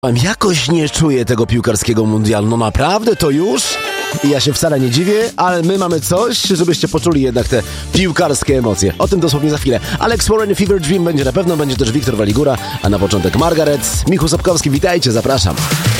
Jakoś nie czuję tego piłkarskiego mundialu. No naprawdę, to już? I ja się wcale nie dziwię, ale my mamy coś, żebyście poczuli jednak te piłkarskie emocje. O tym dosłownie za chwilę. Alex Warren, Fever Dream będzie na pewno, będzie też Wiktor Waligura, a na początek Margaret, Michał Sapkowski, witajcie, zapraszam.